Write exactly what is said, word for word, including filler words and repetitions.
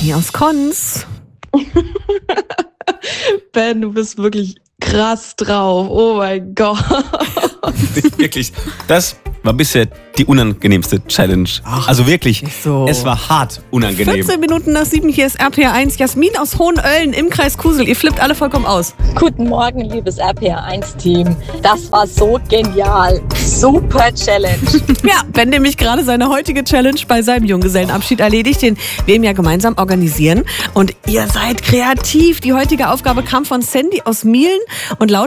Jenny aus Konz. Ben, du bist wirklich krass drauf. Oh mein Gott. Wirklich, das war bisher die unangenehmste Challenge. Ach, also wirklich, so. es war hart unangenehm. vierzehn Minuten nach sieben, hier ist R P R eins. Jasmin aus Hohenölln im Kreis Kusel. Ihr flippt alle vollkommen aus. Guten Morgen, liebes R P R eins Team. Das war so genial. Super Challenge. Ja, Ben nämlich gerade seine heutige Challenge bei seinem Junggesellenabschied erledigt, den wir ihm ja gemeinsam organisieren. Und ihr seid kreativ. Die heutige Aufgabe kam von Sandy aus Mielen. Und laut